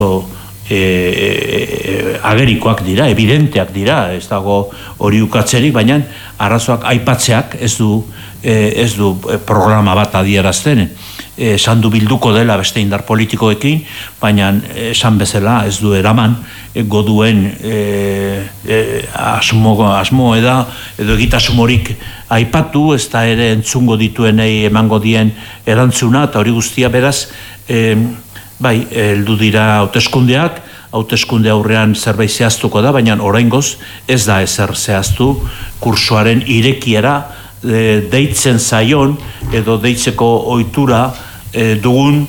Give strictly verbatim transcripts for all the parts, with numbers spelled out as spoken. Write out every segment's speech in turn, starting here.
E, e, agerikoak dira, evidenteak dira, ez dago hori ukatzerik, baina arazoak aipatzeak ez du, e, ez du programa bat adierazten. Esan du bilduko dela beste indar politikoekin, baina esan bezala ez du eraman e, goduen e, e, asmo, asmo eda, edo egitasmorik aipatu, ez da ere entzungo dituenei emango dien erantzuna, eta hori guztia beraz, e, bai, heldu dira hauteskundeak, hauteskunde aurrean zerbait zehaztuko da, baina oraingoz ez da ezer zehaztu kursoaren irekiera e, deitzen zaion edo deitzeko ohitura e, dugun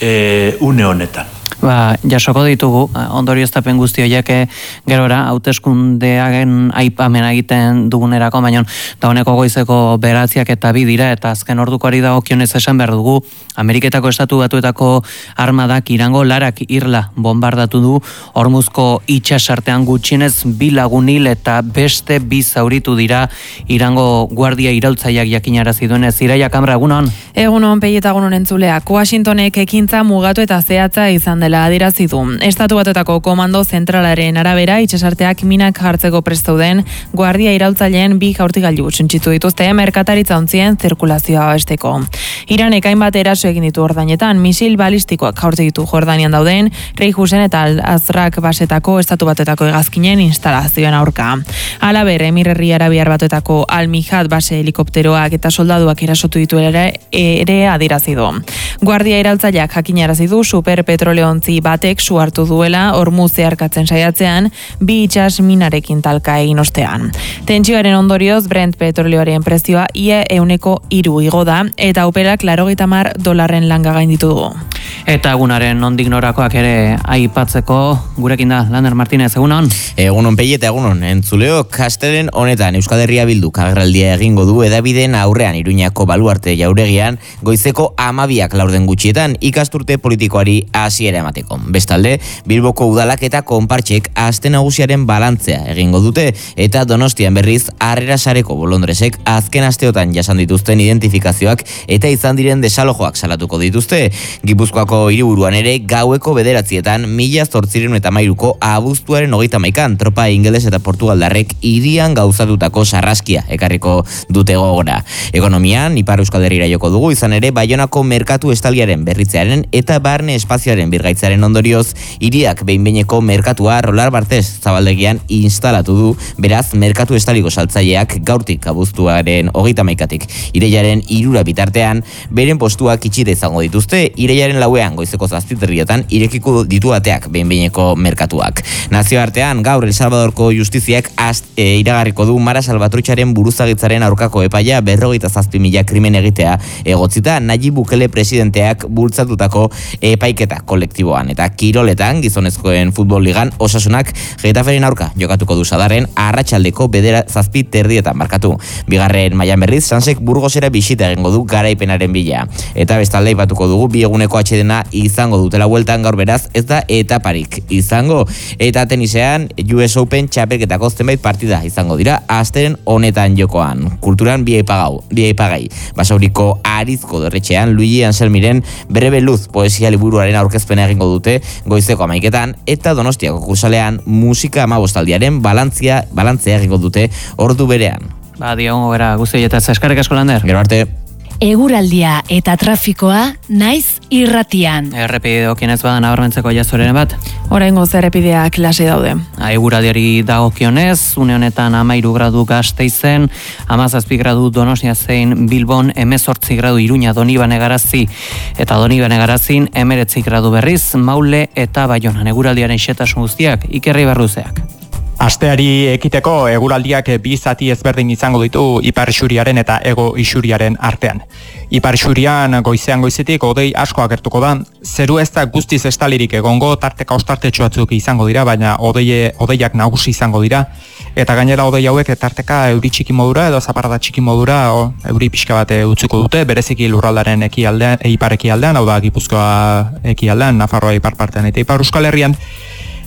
e, une honetan. Ba, jasoko ditugu, ondorioztapen guzti horiek gerora, hauteskundeagen aipamena egiten dugunerako, baina dagoeneko goizeko beratziak eta bi dira, eta azken ordukoari dagokionez esan behar dugu, Ameriketako estatu batuetako armadak Irango larak irla bombardatu du, Hormuzko itsasartean gutxienez bi lagun hil eta beste bi zauritu dira Irango guardia iraultzaileak jakinarazi duenez. Iraia Kamra, egunon? Egunon, Pei eta egunon entzuleak. Washingtonek ekintza mugatu eta zehatza izan dela adierazi du. Estatu Batuetako komando zentralaren arabera itsasarteak minak jartzeko prest zeuden guardia iraultzaileen bi jaurtigailu suntsitu dituzte merkataritza ontzien zirkulazioa babesteko. Iranek hainbat eraso egin ditu ordainetan, misil balistikoak jaurti ditu Jordanian dauden Reihusen eta Al-Azraq basetako Estatu Batuetako hegazkinen instalazioen aurka. Halaber, Emirerri Arabiar Batuetako Al-Mihad base helikopteroak eta soldaduak erasotu ditu ere, ere adierazi du. Guardia iraultzaileak jakinarazi du superpetroleontzi batek su hartu duela Hormuz zeharkatzen saiatzean bi itsas minarekin talka egin ostean. Tentsioaren ondorioz Brent petroleoaren prezioa ia ehuneko hiru igo da eta operak laurogeita hamar dolarren langa gainditu du. Eta egunaren nondik norakoak ere aipatzeko gurekin da Lander Martinez, egunon? Egunon Pei eta egunon, entzuleo kastelen honetan Euskal Herria Bilduk agerraldia egingo du edabideen aurrean Iruñako Baluarte jauregian goizeko hamabiak laurden gutxietan ikasturte politikoari hasiera emateko. Bestalde, Bilboko udalak eta konpartxek aste nagusiaren balantzea egingo dute eta Donostian berriz Harrera Sareko bolondresek azken asteotan jasan dituzten identifikazioak eta izan diren desalojoak salatuko dituzte. Gipuzkoako hiriburuan ere gaueko bederatzietan mila zortziehun eta hamairuko abuztuaren hogeita hamaikan tropa ingeles eta portugaldarrek hirian gauzatutako sarraskia ekarriko dute gogora. Ekonomian, Ipar Euskal Herrira joko dugu, izan ere Baionako merkatu estaliaren berritzearen eta barne espazioaren birgaitzaren ondorioz, hiriak behin-behineko merkatua Rolar Bartez zabaldegian instalatu du, beraz merkatu estaliko saltzaileak gaurtik abuztuaren hogeita hamaikatik irailaren hirura bitartean beren postuak itxita izango dituzte, irailaren lauean goizeko zazpiterrietan irekiko ditu ateak behin-behineko merkatuak. Nazioartean gaur El Salvadorko justiziak ast, e, iragarriko du Mara Salvatrucharen buruzagitzaren aurkako epaia berrogeita zazpi mila krimen egitea egotzita Nayib Bukele presidenteak bultzatutako epaiketa kolektiboan. Eta kiroletan gizonezkoen futbol ligan Osasunak Getaferen aurka jokatuko du Sadarren arratsaldeko bedera zazpi terdietan markatu. Bigarren mailan berriz Sansek Burgosera bisita egingo du garaipenaren bila. Eta bestalde aipatuko dugu bi eguneko atsedena izango dutela bueltan gaur beraz ez da etaparik izango. Eta tenisean U S Open txapelketako zenbait partida izango dira asteren honetan jokoan. Kulturan bi aipagau, bi aipagai. Basauriko Arizko dorretxean Luigi Anselmiren Breve Luz poesia liburuaren aurkezpena egingo dute goizeko hamaiketan eta Donostiako kursalean musika hamabostaldiaren balantzia balantzea egingo dute ordu berean. Ba, diongo gara guzti eta eskarrik asko Lander. Gero arte. Eguraldia eta trafikoa naiz irratian. Errepide okienez badan abarmentzeko jazoreren bat? Oraingoz errepideak klase daude. Eguraldiari dagokionez, une honetan hamairu gradu Gasteizen, hamazazpi gradu Donostia zein Bilbon, hemezortzi gradu Iruña Donibane Garazi eta Donibane Garazin, hemeretzi gradu berriz, Maule eta Baionan. Eguraldiaren xetasun guztiak, Ikerri Barruzeak. Asteari ekiteko eguraldiak bi zati ezberdin izango ditu ipar isuriaren eta hego isuriaren artean. Ipar isurian goizean goizetik hodei asko agertuko da, zeru ez da guztiz estalirik egongo, tarteka ostartetxo batzuk izango dira, baina hodei, hodeiak nagusi izango dira, eta gainera hodei hauek tarteka euri txiki modura edo zaparrada txiki modura o, euri pixka bat utzuko dute, bereziki lurraldaren ekialdean, ipar ekialdean, hau da Gipuzkoa ekialdean, Nafarroa ipar partean eta ipar Euskal Herrian.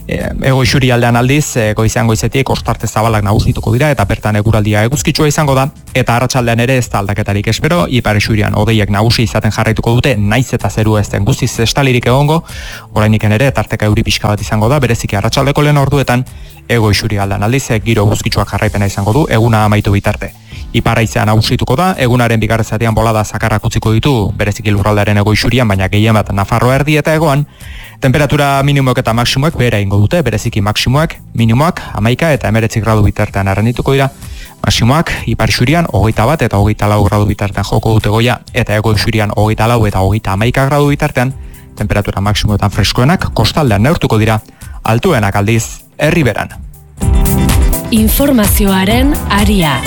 Ego isuri aldean aldiz, goizean goizetik ostarte zabalak nagusituko dira eta bertan eguraldia eguzkitsua izango da, eta arratsaldean ere ez da aldaketarik espero, ipar isurian hodeiek nagusi izaten jarraituko dute, naiz eta zerua ez den guztiz estalirik egongo, orainik ere tarteka euri pixka bat izango da, bereziki arratsaldeko lehen orduetan, ego isuri aldean aldiz, giro eguzkitsuak jarraipena izango du, eguna amaitu bitarte. Ipar haizea nagusituko da, egunaren bigarren zatian bolada zakarrak utziko ditu, bereziki lurraldearen ego isurian, baina gehien bat Nafarroa erdi eta egoan, temperatura minimoek eta maksimoek behera ingo dute, bereziki maksimoak, minimoak, hamaika eta emeretzi gradu bitartean arrendituko dira, maksimoak, ipar isurian, hogeita bat eta hogeita lau gradu bitartean joko dute goia, eta ego isurian hogeita lau eta hogeita hamaika gradu bitartean, temperatura maksimoetan freskoenak, kostaldean neurtuko dira, altuenak aldiz, herriberan. Informazioaren aria.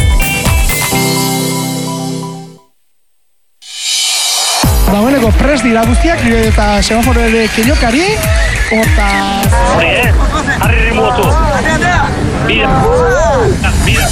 Dagoeneko prest dira guztiak eta semaforo ere keinokari, eta... Hori, eh? Harri rimuotu. Bira. Bira.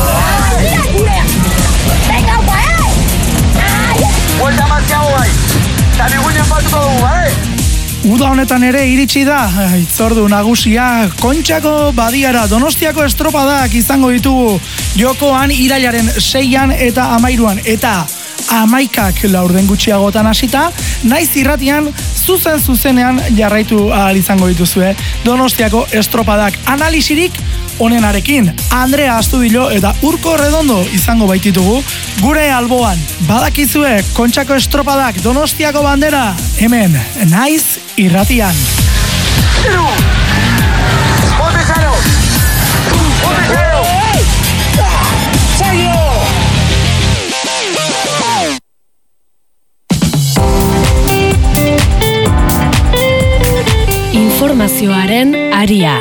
Venga, guai! Buelta markiago bai. Eta biguinen baltuko dugu, bale? Uda honetan ere iritsi da, itzordu nagusia, Kontxako badiara Donostiako estropadak izango ditugu jokoan irailaren seian eta amairuan, eta amaikak laurden gutxiagotan hasita, naiz irratian zuzen zuzenean jarraitu ahal izango dituzue Donostiako estropadak analisirik onenarekin. Andrea Astudillo eta Urko Redondo izango baititugu gure alboan. Badakizue Kontxako estropadak Donostiako bandera hemen naiz irratian. Informazioaren aria.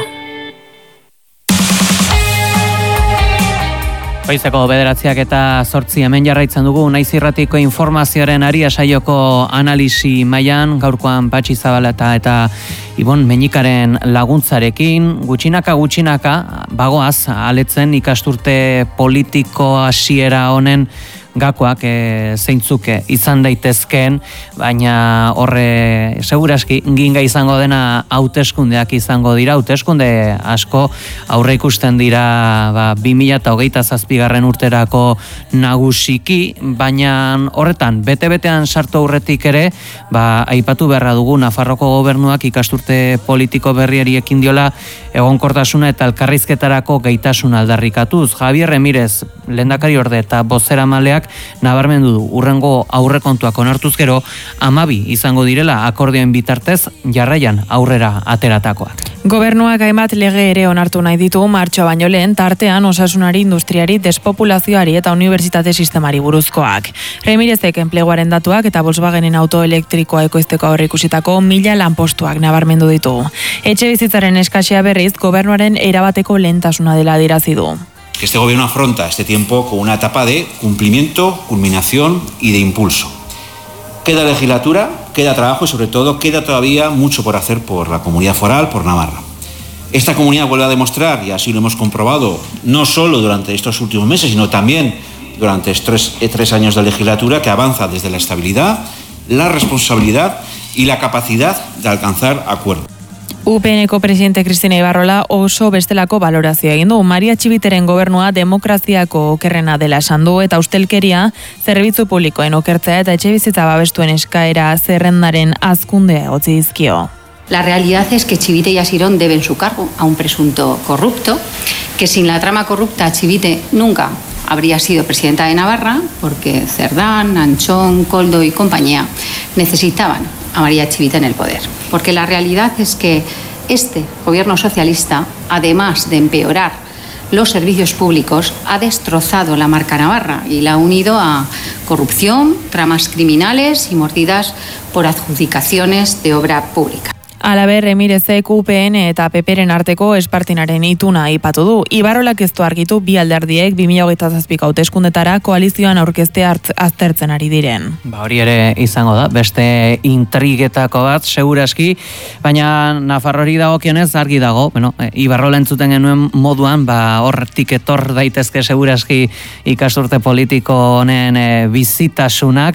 Goizeko bederatziak eta zortzi hemen jarraitzen dugu, naiz irratiko informazioaren aria saioko analisi mailan, gaurkoan Patxi Zabaleta eta Ibon Meñikaren laguntzarekin, gutxinaka gutxinaka, bagoaz, aletzen ikasturte politiko hasiera honen gakoak e, zeintzuk izan daitezkeen, baina horre seguraski ginga izango dena hauteskundeak izango dira, hauteskunde asko aurre ikusten dira ba, bi mila hogeita zazpigarren urterako nagusiki, baina horretan, bete-betean sartu aurretik ere, ba, aipatu beharra dugu Nafarroko gobernuak ikasturte politiko berriari ekin diola egonkortasuna eta elkarrizketarako gaitasuna aldarrikatuz. Javier Remirez, lehendakari orde eta bozeramaleak nabarmendu du urrengo aurrekontuak onartuz gero hamabi izango direla akordioen bitartez jarraian aurrera ateratakoak. Gobernuak hainbat lege ere onartu nahi ditu martxoa baino lehen, tartean osasunari, industriari, despopulazioari eta unibertsitate sistemari buruzkoak. Remirezek enpleguaren datuak eta Volkswagenen auto elektrikoa ekoizteko aurreikusitako mila lanpostuak nabarmendu ditu. Etxe bizitzaren eskasia berriz gobernuaren erabateko lehentasuna dela adierazi du. Que este gobierno afronta este tiempo con una etapa de cumplimiento, culminación y de impulso. Queda legislatura, queda trabajo y sobre todo queda todavía mucho por hacer por la comunidad foral, por Navarra. Esta comunidad vuelve a demostrar, y así lo hemos comprobado, no solo durante estos últimos meses, sino también durante estos tres, tres años de legislatura, que avanza desde la estabilidad, la responsabilidad y la capacidad de alcanzar acuerdos. U P N-ko presidente Cristina Ibarrola oso bestelako balorazioa egin du. Maria Txibiteren gobernua demokraziako okerrena dela esan du eta ustelkeria, zerbitzu publikoen okertzea eta etxebizitza babestuen eskaera zerrendaren hazkundea egotzi dizkio. La realidad es que Chivite y Asirón deben su cargo a un presunto corrupto, que sin la trama corrupta Chivite nunca habría sido presidenta de Navarra, porque Cerdán, Anchón, Koldo y compañía necesitaban a María Chivite en el poder. Porque la realidad es que este gobierno socialista, además de empeorar los servicios públicos, ha destrozado la marca Navarra y la ha unido a corrupción, tramas criminales y mordidas por adjudicaciones de obra pública. Alaber, Remirezek U P N eta P Pren arteko espartinaren ituna aipatu du. Ibarrolak ez du argitu bi alderdiek bi mila hogeita zazpiko hauteskundetara koalizioan aurkeztea aztertzen ari diren. Ba, hori ere izango da, beste intrigetako bat, seguraski, baina Nafarrori dagokionez argi dago, bueno, Ibarrola entzuten genuen moduan, ba, hortik etor daitezke seguraski ikasturte politiko honen e, bizitasunak,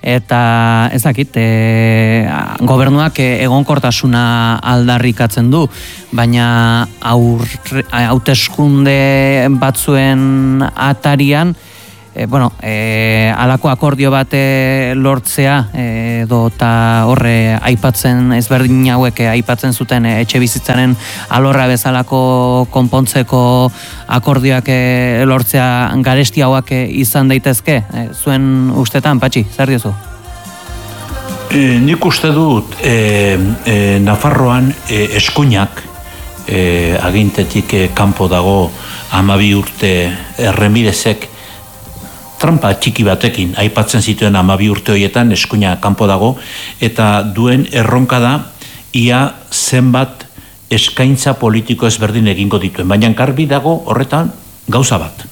eta ezakit, e, gobernuak egonkortasuna aldarrikatzen du, baina hauteskunde batzuen atarian, E, bueno, e, alako akordio bat lortzea edo eta horre aipatzen ezberdin hauek aipatzen zuten etxe bizitzaren alorra bezalako konpontzeko akordioak e, lortzea garesti hauak e, izan daitezke, e, zuen ustetan, Patxi, zer diozu? E, nik uste dut e, e, Nafarroan e, eskuinak e, agintetik e, kanpo dago hamabi urte erremidezek trampa txiki batekin aipatzen zituen hamabi urte horietan eskuina kanpo dago eta duen erronka da ia zenbat eskaintza politiko ezberdin egingo dituen, baina garbi dago horretan gauza bat.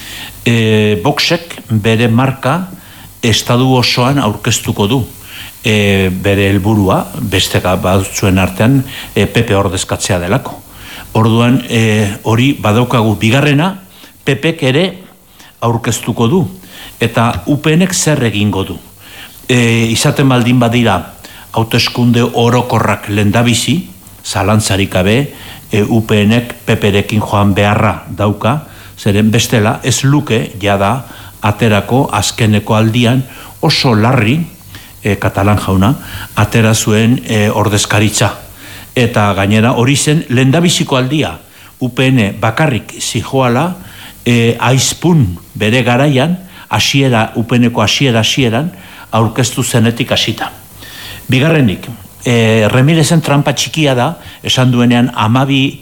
E, Voxek bere marka estadu osoan aurkeztuko du. E, bere helburua beste batzuen artean e, P P ordezkatzea delako. Orduan e, hori badaukagu bigarrena, P Pek ere aurkeztuko du. Eta U P Nek zer egingo du. E, izaten baldin badira hauteskunde orokorrak lehendabizi, zalantzarik gabe, e, U P Nek P Perekin joan beharra dauka, zeren bestela ez luke jada aterako azkeneko aldian oso larri, e, Katalan jauna, atera zuen e, ordezkaritza. Eta gainera hori zen lehendabiziko aldia, U P N bakarrik zijoala, e, aizpun bere garaian, hasiera U P Neko hasiera hasieran aurkeztu zenetik hasita. Bigarrenik, e, Remirezen trampa txikia da, esan duenean hamabi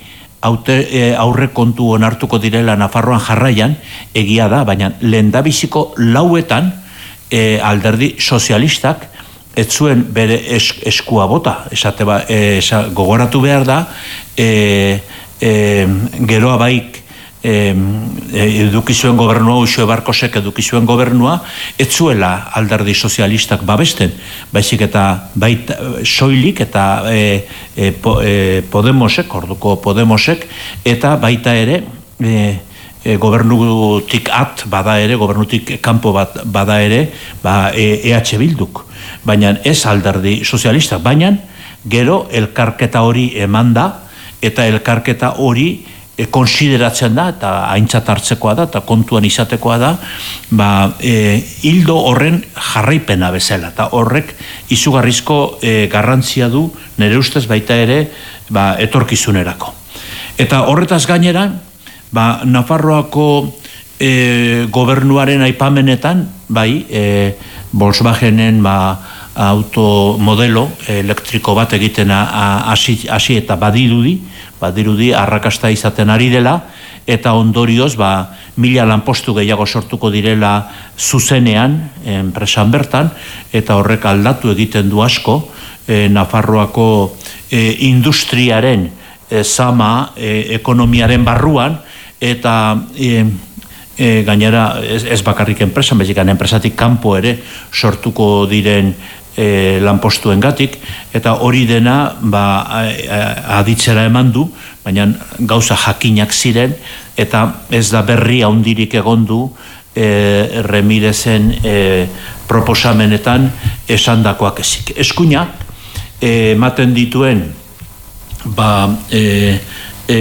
e, aurre kontu onartuko direla Nafarroan jarraian, egia da, baina lehendabiziko lauetan e, alderdi sozialistak ez zuen bere es, eskua bota, esate ba, e, esa, gogoratu behar da, e, e, geroa baik E, edukizuen gobernua, Uxue Barkosek edukizuen gobernua, ez zuela alderdi sozialistak babesten, baizik eta baita, soilik eta e, e, po, e, Podemosek, orduko Podemosek, eta baita ere e, e, gobernutik at bada ere, gobernutik kanpo bat bada ere, ba, e, EH Bilduk, baina ez alderdi sozialistak, baina gero elkarketa hori eman da, eta elkarketa hori E, konsideratzen da, eta aintzat hartzekoa da, eta kontuan izatekoa da, ba, e, hildo horren jarraipena bezala, eta horrek izugarrizko e, garrantzia du, nire ustez baita ere, ba, etorkizunerako. Eta horretaz gainera, ba, Nafarroako e, gobernuaren aipamenetan, bai, e, Volkswagenen, ba, automodelo elektriko bat egiten hasi eta badirudi, badirudi arrakasta izaten ari dela, eta ondorioz ba, mila lanpostu gehiago sortuko direla zuzenean, enpresan bertan, eta horrek aldatu egiten du asko, e, Nafarroako e, industriaren e, zama e, ekonomiaren barruan, eta e, e, gainera ez, ez bakarrik enpresan, bezikan enpresatik kanpo ere sortuko diren E, lanpostuen gatik, eta hori dena ba, aditzera eman du, baina gauza jakinak ziren, eta ez da berri handirik egondu e, Remirezen e, proposamenetan esandakoak ezik. Eskuina ematen e, dituen ba, e, e,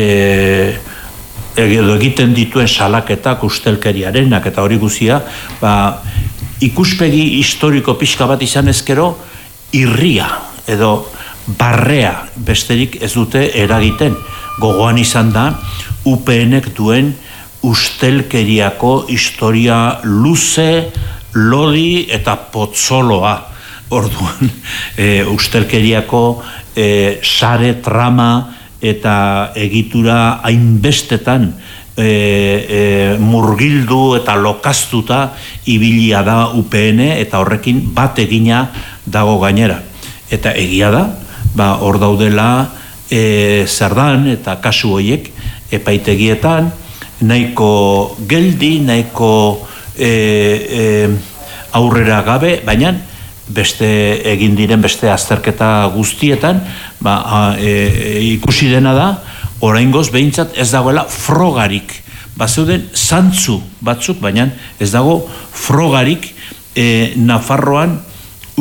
edo egiten dituen salaketak ustelkeriarenak eta hori guzia, ba, ikuspegi historiko pixka bat izan ezkero, irria edo barrea besterik ez dute eragiten. Gogoan izan da, U P Nek duen ustelkeriako historia luze, lodi eta potzoloa. Orduan, e, ustelkeriako e, sare, trama eta egitura hainbestetan E, e, murgildu eta lokaztuta ibilia da U P N eta horrekin bat egina dago gainera. Eta egia da, ba, hor daudela e, zerdan eta kasu horiek epaitegietan nahiko geldi, nahiko e, e, aurrera gabe, baina beste egin diren beste azterketa guztietan ba, a, e, ikusi dena da oraingoz behintzat ez dagoela frogarik. Bazeuden zantzu batzuk, baina ez dago frogarik e, Nafarroan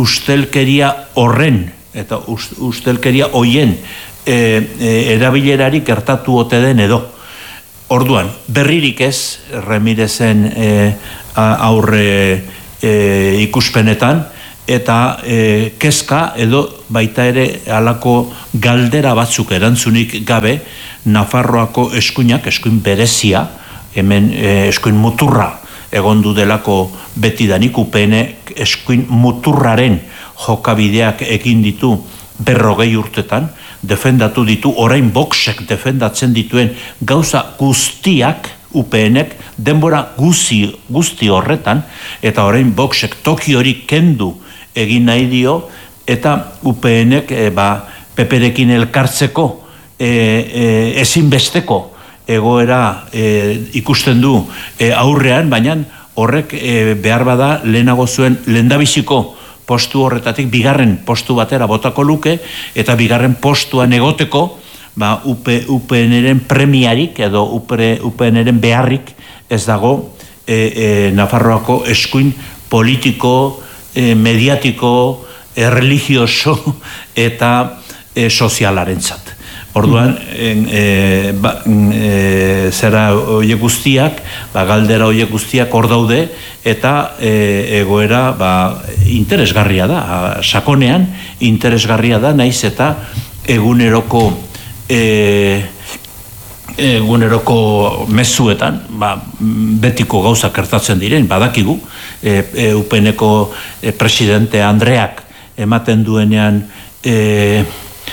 ustelkeria horren, eta ustelkeria hoien e, e, erabilerarik gertatu ote den edo. Orduan, berririk ez, Remirezen e, aurre e, ikuspenetan, eta e, kezka edo baita ere halako galdera batzuk erantzunik gabe, Nafarroako eskuinak, eskuin berezia, hemen e, eskuin muturra egondu delako betidanik, U P N eskuin muturraren jokabideak egin ditu berrogei urtetan, defendatu ditu, orain Voxek defendatzen dituen gauza guztiak U P Nek denbora guzti, guzti horretan, eta orain Voxek toki hori kendu egin nahi dio, eta U P Nek e, ba, Peperekin elkartzeko e, e, ezinbesteko egoera e, ikusten du e, aurrean, baina horrek e, behar bada lehenago zuen lehendabiziko postu horretatik bigarren postu batera botako luke, eta bigarren postuan egoteko ba, U P N-ren premiarik edo U P N-ren beharrik ez dago e, e, Nafarroako eskuin politiko, e, mediatiko, e, religioso eta e, sozialarentzat. Orduan, en, e, ba, e, zera oie guztiak, ba, galdera oie guztiak hor daude, eta e, egoera ba, interesgarria da, sakonean interesgarria da, naiz eta eguneroko e, eguneroko mezuetan, ba, betiko gauza kertatzen diren, badakigu, e, e, U P N-eko e, presidente Andreak ematen duenean e,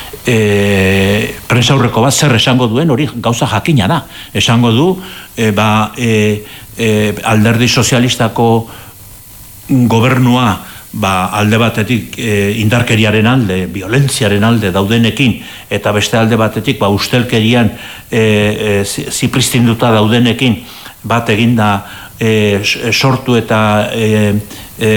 E, prensaurreko bat zer esango duen, hori gauza jakina da. Esango du, e, ba, e, e, alderdi sozialistako gobernua ba, alde batetik e, indarkeriaren alde, violentziaren alde daudenekin, eta beste alde batetik ba, ustelkerian e, e, zipristinduta daudenekin bat eginda e, sortu eta e, e,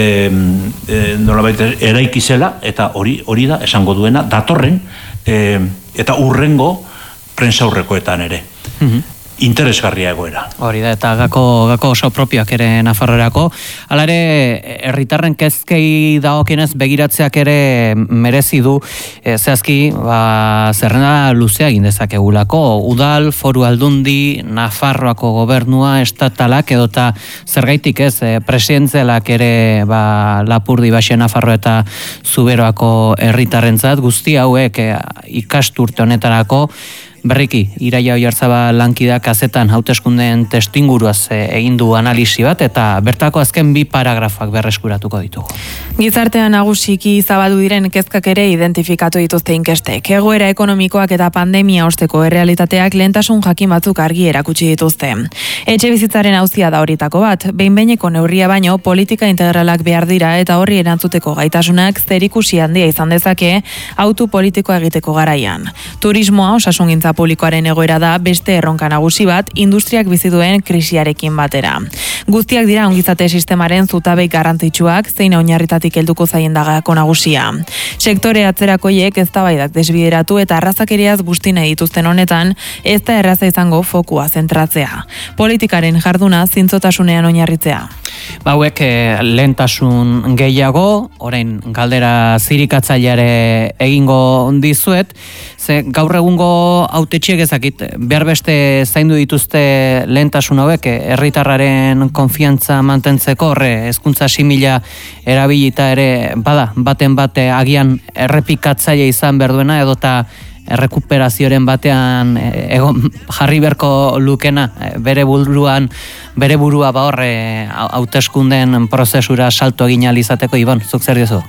e, nolabait eraikizela, eta hori hori da esango duena datorren e, eta urrengo prensaurrekoetan ere. Mm-hmm. Interesgarria egoera. Hori da, eta gako, gako oso propioak ere Nafarroerako. Hala ere, herritarren kezkei dagokienez begiratzeak ere merezi du, e, zehazki, ba, zerrenda luzea egin dezakegulako. Udal, Foru Aldundi, Nafarroako gobernua, estatalak, edota zergaitik ez, e, presidentzelak ere ba, Lapurdi, Baxe, Nafarro eta Zuberoako herritarrentzat, guzti hauek e, ikasturte honetarako, berriki, Iraia Oiarzabal lankida kazetan hauteskundeen testuinguruaz egin du analisi bat, eta bertako azken bi paragrafoak berreskuratuko ditugu. Gizartean nagusiki zabaldu diren kezkak ere identifikatu dituzte inkestek. Egoera ekonomikoak eta pandemia osteko errealitateak lehentasun jakin batzuk argi erakutsi dituzte. Etxe bizitzaren auzia da horietako bat, behin-behineko neurria baino politika integralak behar dira eta horri erantzuteko gaitasunak zerikusi handia izan dezake autu politikoa egiteko garaian. Turismoa, osasungintza publikoaren egoera da beste erronka nagusi bat industriak bizi duen krisiarekin batera. Guztiak dira ongizate sistemaren zutabe garrantzitsuak zein oinarritatik helduko zaien dagako nagusia. Sektore atzerakoiek eztabaidak desbideratu eta arrazakeriaz busti nahi dituzten honetan ez da erraza izango fokua zentratzea. Politikaren jarduna zintzotasunean oinarritzea. Bauek lehentasun gehiago, orain galdera zirikatzaileare egingo dizuet, ze gaur egungo hautetxiek ezakit, behar beste zaindu dituzte lehentasun hauek, herritarraren konfiantza mantentzeko, horre, hezkuntza simila erabilita ere, bada, baten bate agian errepikatzaile izan berduena, edota errekuperazioaren batean egon jarri berko lukena, bere buruan, bere burua ba horre hauteskunden prozesura salto egin ahal izateko. Ibon, zuk zer diozu?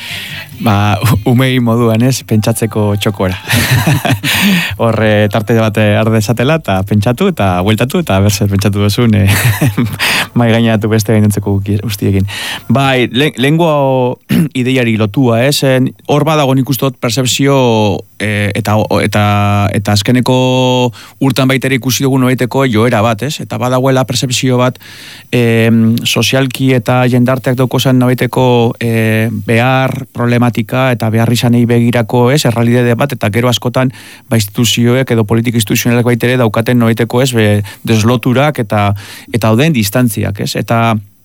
Ba, umei moduan ez, pentsatzeko txokora. Horre, tarte bat ardezatela, eta pentsatu, eta bueltatu, eta berzer pentsatu duzun, e, mai gainatu beste gainentzeko guztiekin. Bai, lengua ideiari lotua, ez? Hor badago nik ustot percepzio e, eta, eta, eta azkeneko urtan baitera ikusi dugun noiteko joera bat, ez? Eta badagoela percepzio bat e, sozialki eta jendarteak daukozan noiteko e, behar, problematika eta behar izanei begirako, ez? Errealitate bat, eta gero askotan ba instituzioek edo politika instituzionalak baitere daukaten noiteko, ez? Be, desloturak eta eta dauden distantziak, ez? Eta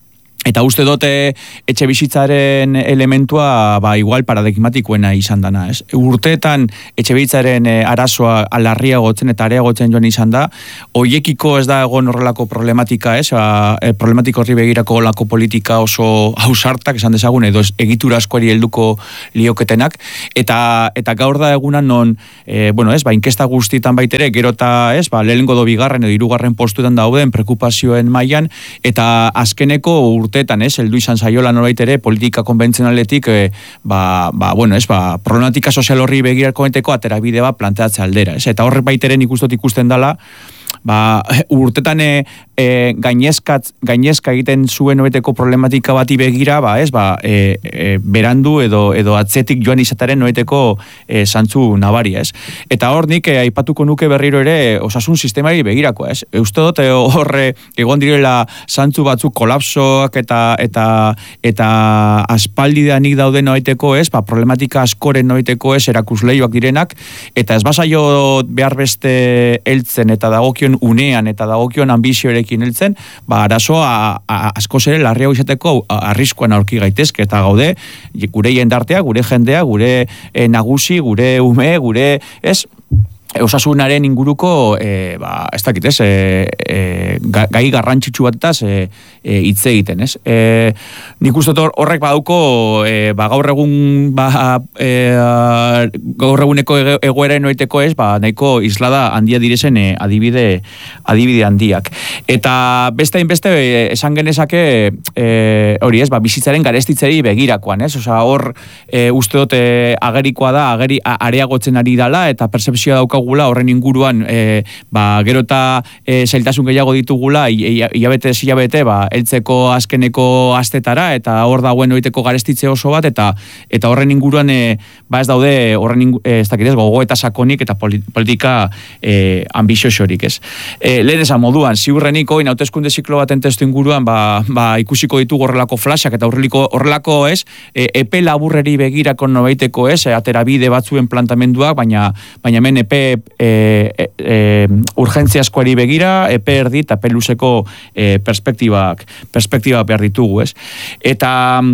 Eta uste dute etxe bizitzaren elementua ba, igual paradigmatikoena izan dana. Ez? Urteetan etxe bizitzaren e, arazoa alarriagotzen eta areagotzen joan izan da, hoiekiko ez da egon horrelako problematika, ez? Ba, e, problematiko horri begirako olako politika oso hausartak esan dezagun, edo egitura askoari helduko lioketenak, eta, eta gaur da egunan non, e, bueno, ez, ba, inkesta guztietan baitere, gero eta, ez, ba, lehengo do bigarren edo hirugarren postuetan dauden preokupazioen mailan, eta azkeneko urteetan, ez, heldu izan zaiola norbait ere politika konbentzionaletik, e, ba, ba, bueno, ez, ba, problematika sozial horri begirako enteko aterabide bat planteatze aldera, ez, eta horrek baiteren ikustot ikusten dala, ba, urtetan e, e, gainezkat, gainezka egiten zuen noeteko problematika bati begira, ba, ez, ba, e, e, berandu edo, edo atzetik joan izataren noeteko e, zantzu nabaria, ez. Eta hor nik e, aipatuko nuke berriro ere osasun sistemari begirako, ez. Uste dut e, horre egon direla zantzu batzuk kolapsoak eta eta eta aspaldidanik dauden noeteko, ez, ba, problematika askoren noeteko, ez, erakusleioak direnak, eta ez basaio behar beste heltzen eta dagokion unean eta dagokion ambizioarekin heltzen, ba, arazoa askoz ere larriago izateko arriskuan aurki gaitezke, eta gaude, gure jendartea, gure jendea, gure e, nagusi, gure ume, gure, ez, osasunaren inguruko e, ba, ez dakit, ez, e, e, gai garrantzitsu bataz e, e, hitz egiten, ez. E, nik uste horrek badauko e, ba, gaur egun ba, e, gaur eguneko egoera enoiteko, ez, ba, nahiko islada handia direzen e, adibide adibide handiak. Eta beste hainbeste e, esan genezake e, hori, ez, ba, bizitzaren garestitzeri begirakoan, ez. Osea, hor e, uste dut e, agerikoa da, ageri, areagotzen ari dala, eta percepzioa dauka gula horren inguruan e, ba, gero eta e, zailtasun gehiago ditugula hilabete ez hilabete ba, heltzeko azkeneko astetara eta hor dagoen oiteko garestitze oso bat eta eta horren inguruan e, ba ez daude horren ingu, e, ez dakit ez gogo eta sakonik eta politika e, ambiziosorik ez. E, lehen esan moduan, ziurrenik oin hauteskunde ziklo baten testu inguruan ba, ba, ikusiko ditugu horrelako flashak eta horreliko, horrelako ez e, epe laburreri begirako nobeiteko ez, e, aterabide batzuen plantamenduak, baina, baina hemen epe E, e, e, urgentziaskoari begira, epe erdi eta epe luzeko e, perspektibak, perspektibak behar ditugu, ez? Eta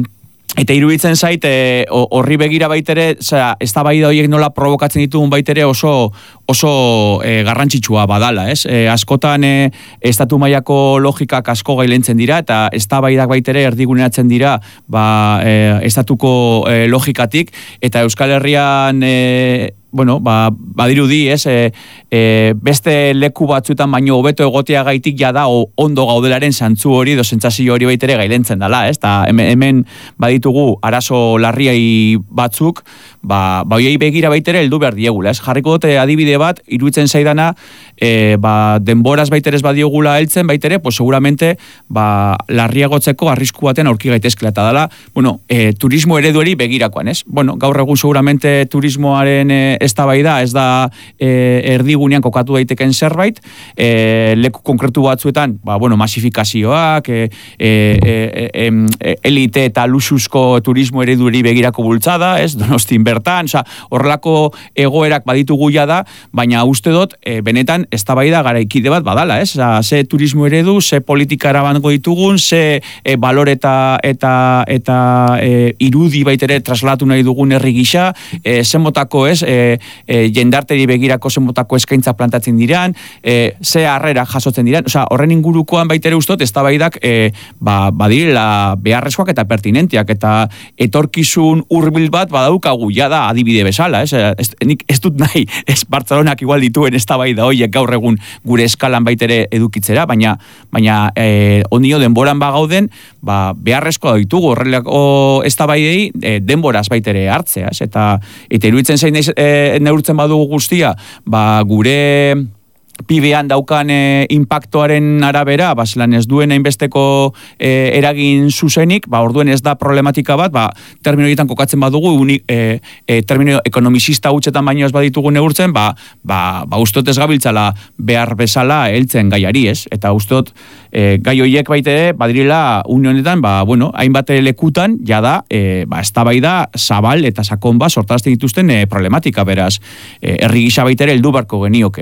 Eta iruditzen zait, horri begira baitere, ez da bai da horiek nola provokatzen ditugun baitere oso, oso e, garrantzitsua badala, ez? E, askotan e, estatu mailako logikak asko gailentzen dira, eta ez da bai da baitere erdiguneatzen dira ba, e, estatuko e, logikatik, eta Euskal Herrian e, bueno, ba, badirudi, ez, e, e, beste leku batzuetan baino hobeto egotea gaitik jada o, ondo gaudelaren zantzu hori, edo sentsazio hori baitere gailentzen dela, ez, eta hemen, hemen baditugu arazo larriai batzuk, ba, ba hoiei begira baitere heldu behar diegula, ez, jarriko dute adibide bat, iruditzen zaidana, e, ba, denboraz baitere ez badiogula heltzen baitere, pues seguramente, ba, larriagotzeko arrisku baten aurki gaitezkela, eta dela, bueno, e, turismo ereduari begirakoan, ez, bueno, gaur egun seguramente turismoaren e, eztabaida ez da e, erdigunean kokatu daiteken zerbait, e, leku konkretu batzuetan, ba, bueno, masifikazioak, e, e, e, e, elite eta luxuzko turismo ereduari begirako bultzada, ez, Donostin bertan, oza, horrelako egoerak baditugu da, baina uste dut, e, benetan eztabaida garaikide bat badala, ez, oza, ze turismo eredu, ze politika erabango ditugun, ze e, balor eta eta, eta e, irudi baitere traslatu nahi dugun herri gisa, e, zenbotako, ez, e, E, jendarteri begirako zenbotako eskaintza plantatzen diran, e, ze harrera jasotzen diran, osea, horren ingurukoan baitere ustot, eztabaidak e, ba, badirela beharrezkoak eta pertinentiak, eta etorkizun hurbil bat badaukagu jada adibide bezala, ez, ez, nik ez dut nahi, ez Bartzelonak igual dituen eztabaida horiek gaur egun gure eskalan baitere edukitzera, baina, baina e, ondio denboran bagauden, ba, beharrezkoa ditugu horrelako eztabaidei e, denboraz baitere hartzea, ez, eta, eta iruditzen zein e, neurtzen badugu guztia, ba, gure pibean daukan e, impactoaren arabera, ba, zelan ez duen hainbesteko e, eragin zuzenik, ba, orduen ez da problematika bat, ba, termino horietan kokatzen badugu, unik, e, e, termino ekonomizista hutsetan baino ez baditugu neurtzen, ba, ba, ba ustot ez gabiltzala behar bezala heltzen gaiari, ez? Eta ustot e, gai horiek baitere, badirela unionetan, ba, bueno, hainbat lekutan, jada, e, ba, eztabaida zabal eta sakon bat sortarazten dituzten e, problematika, beraz, e, herri gisa baitere heldu barko genioke, ez?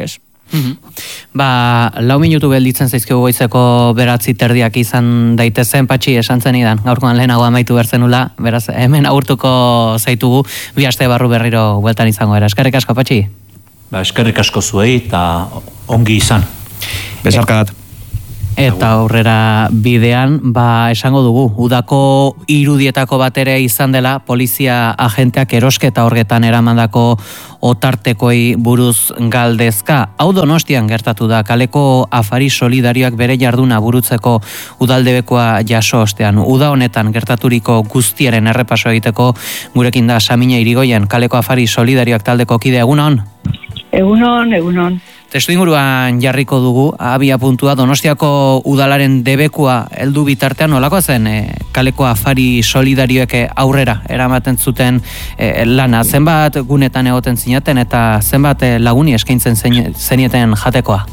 Mm-hmm. Ba, lau minutu gelditzen zaizkigu goizeko beratzi terdiak izan daitezen, Patxi, esan zenidan, gaurkoan lehenago amaitu berzenula, beraz, hemen agurtuko zaitugu, bi aste barru berriro bueltan izango era. Eskerrik asko, Patxi? Ba, eskerrik asko zuei, eta ongi izan. Besarkadat. Eta aurrera bidean, ba, esango dugu, udako irudietako bat ere izan dela, polizia agenteak erosketa horgetan eramandako otartekoi buruz galdezka. Hau Donostian gertatu da, kaleko afari solidarioak bere jarduna burutzeko udaldebekoa jaso ostean. Uda honetan gertaturiko guztiaren errepaso egiteko gurekin da Samina Irigoyen, kaleko afari solidarioak taldeko kide, egunon? Egunon, egunon. Testu inguruan jarriko dugu, abia puntua, Donostiako udalaren debekua heldu bitartean nolako zen e, kaleko afari solidarioek aurrera eramaten zuten e, lana, zenbat gunetan egoten zinaten eta zenbat e, laguni eskaintzen zenieten jatekoa?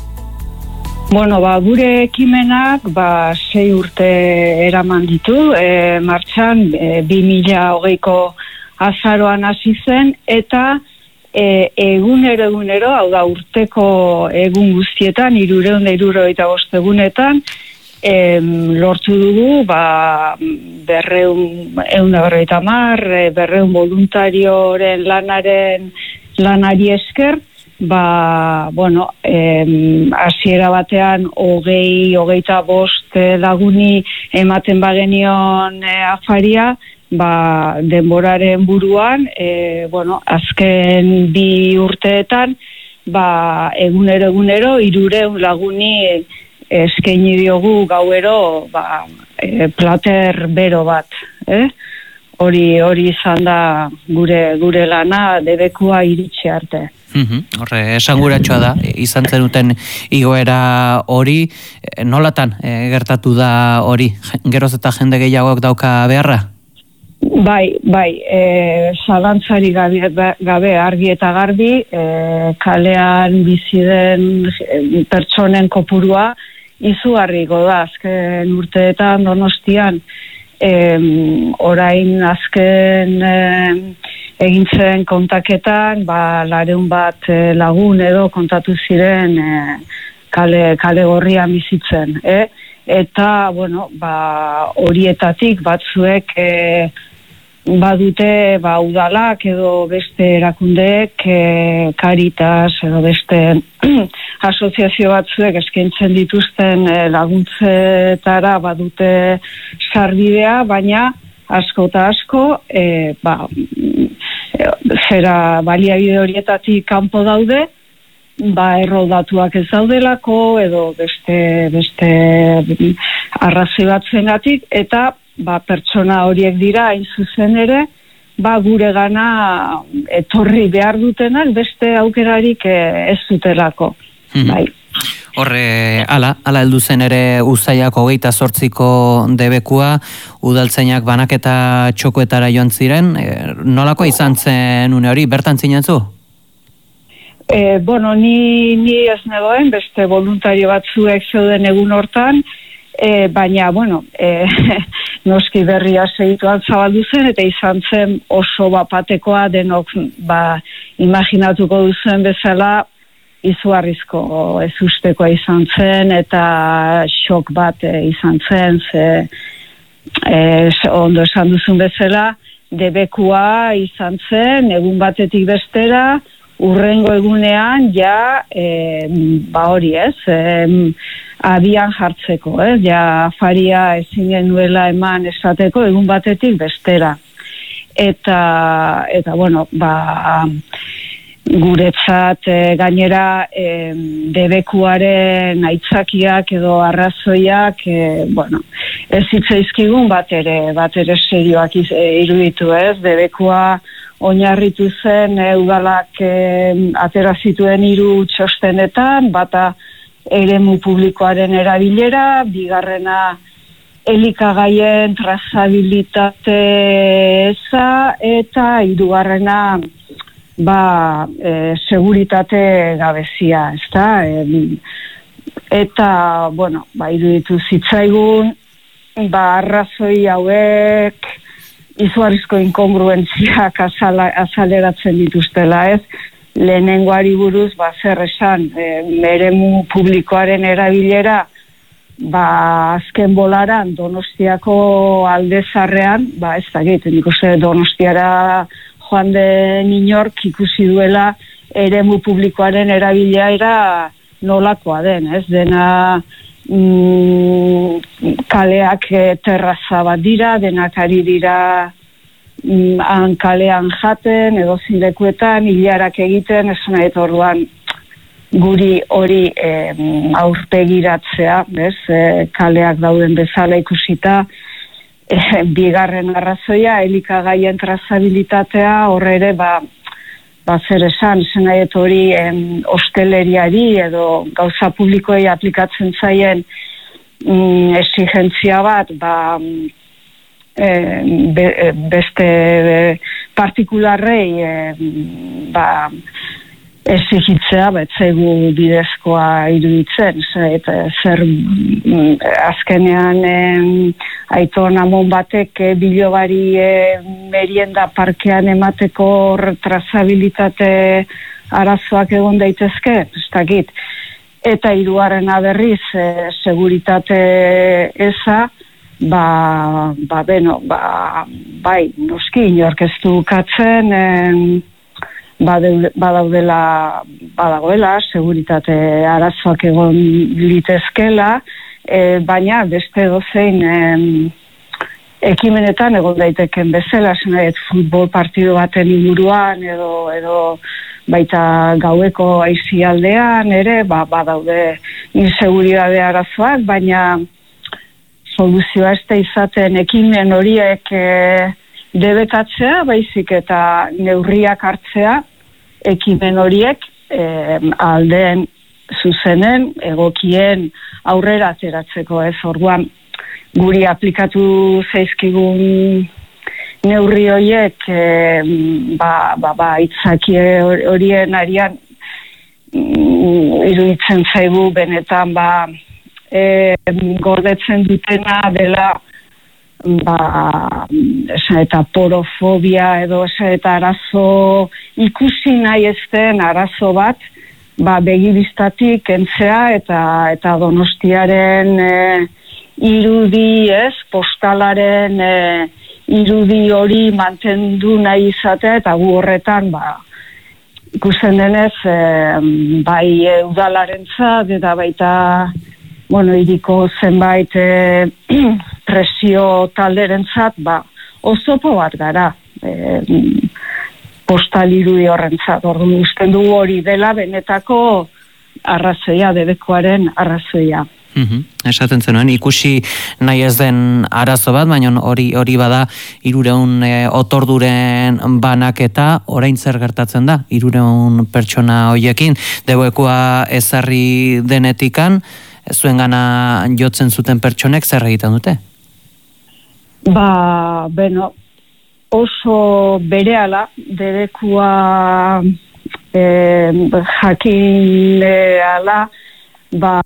Bueno, ba, gure ekimenak ba, sei urte eraman ditu, e, martxan e, bi mila hogeiko azaroan hasi zen eta E, egunero egunero, hau da urteko egun guztietan, irureun da irurogeita bost egunetan, em, lortu dugu, ba, berreun, egun da berrogeita hamar, berreun voluntarioren lanaren lanari esker, ba, bueno, em, hasiera batean hogei, hogeita bost laguni ematen bagenion e, afaria, ba, denboraren buruan, e, bueno, azken bi urteetan, ba, egunero egunero, irureun laguni eskaini diogu gauero, ba, e, plater bero bat, eh? Hori, hori izan da gure, gure lana debekua iritsi arte. Uhum, horre, esanguratsua da, izan zenuten igoera hori, nolatan e, gertatu da hori, geroz eta jende gehiagok dauka beharra? Bai, bai, e, zalantzari gabe, gabe argi eta garbi, e, kalean bizi den pertsonen kopurua izugarriko da, azken urteetan Donostian, e, orain azken e, egintzen kontaketan, ba, lareun bat e, lagun edo kontatu ziren e, kale, kale gorrian bizitzen, eh? Eta, bueno, ba, horietatik batzuek e, badute ba, udalak edo beste erakundeek, e, Caritas edo beste asoziazio batzuek eskaintzen dituzten e, laguntzetara badute sarbidea, baina asko eta asko, e, ba, zera baliabide horietatik kanpo daude, ba erroldatuak ez daudelako edo beste beste arrazoi batzuengatik, eta ba pertsona horiek dira hain zuzen ere ba gure gana etorri behar dutenak beste aukerarik ez zutelako. Hmm. Bai. Horre, ala, ala heldu zen ere uztaiak hogeita zortziko debekua, udaltzainak banaketa txokoetara joan ziren, e, nolako izan zen une hori, bertan zinentzu? E, bueno, ni, ni ez negoen, beste voluntario batzuek zeuden egun hortan, e, baina, bueno, e, noski berria segituan zabaldu zen, eta izan zen oso bapatekoa denok, ba, imaginatuko duzen bezala, izugarrizko ezustekoa izan zen, eta xok bat e, izan zen, ze, e, ondo esan duzun bezala, debekua izan zen, egun batetik bestera, urrengo egunean ja e, ba hori ez, e, abian jartzeko, ez, ja afaria ezin genuela eman esateko egun batetik bestera. Eta, eta bueno, ba, guretzat e, gainera e, debekuaren aitzakiak edo arrazoiak, e, bueno, ez hitzaizkigun bat ere, bat ere serioak iz, e, iruditu ez, debekua oinarritu zen e, udalak e, atera zituen hiru txostenetan, bata eremu publikoaren erabilera, bigarrena elikagaien trazabilitate eza, eta hirugarrena ba, e, seguritate gabezia, ezta? E, eta, bueno, ba, iruditu zitzaigun, ba, arrazoi hauek izugarrizko inkongruentziak azala, azaleratzen dituztela, ez? lehenengoari buruz, ba, zer esan, e, eremu publikoaren erabilera, ba, azken bolaran Donostiako aldezarrean, ba, ez da egiten, nik uste Donostiara joan den inork ikusi duela eremu publikoaren erabilera nolakoa den, ez? Dena mm, kaleak terraza bat dira, denak ari dira mm, han kalean jaten, edo zindekuetan, hilarak egiten, ez nahi orduan guri hori eh, aurpegiratzea, bez, eh, kaleak dauden bezala ikusita, eh, bigarren arrazoia, elikagaien trazabilitatea, horre ere, ba, ba zer esan, zenaiet hori em, osteleriari edo gauza publikoei aplikatzen zaien mm, exigentzia bat, ba, eh, be, beste partikularrei, eh, ba, exigitzea, betzegu bidezkoa iruditzen, eta zer mm, azkenean em, Aiton Amon batek e, bilobari e, merienda parkean emateko trazabilitate arazoak egon daitezke, ez dakit. Eta hirugarrena berriz, e, seguritate eza, ba, ba, beno, ba, bai, noski, inork ez du katzen, em, badaudela, badagoela, seguritate arazoak egon litezkela, e, baina beste dozein em, ekimenetan egon daiteken bezala, zenait futbol partido baten inguruan, edo, edo baita gaueko aizialdean, ere, ba, badaude inseguridade arazoak, baina soluzioa ez da izaten ekimen horiek e, debekatzea, baizik eta neurriak hartzea, ekimen horiek eh, aldeen zuzenen, egokien aurrera ateratzeko, ez orduan guri aplikatu zaizkigun neurri horiek eh, ba, ba, ba, itzaki horien arian mm, iruditzen zaigu benetan ba, eh, gordetzen dutena dela ba, esa eta porofobia edo esa eta arazo ikusi nahi ezten arazo bat, ba, begibistatik entzea eta eta Donostiaren e, irudi ez, postalaren e, irudi hori mantendu nahi izatea eta gu horretan, ba, ikusten denez, e, bai e, udalarentzat eta baita bueno, iriko zenbait e, presio talderentzat, ba, oztopo bat gara, e, postal irudi horrentzat, orduan usten dugu hori dela benetako arrazoia, debekoaren arrazoia. Mm-hmm. Esaten zenuen, ikusi nahi ez den arazo bat, baina hori hori bada hirureun e, otorduren banaketa, orain zer gertatzen da, hirureun pertsona hoiekin, debekua ezarri denetikan, zuen gana jotzen zuten pertsonek zer egiten dute? Ba, beno, oso berehala debekua e, jakin ala, ba,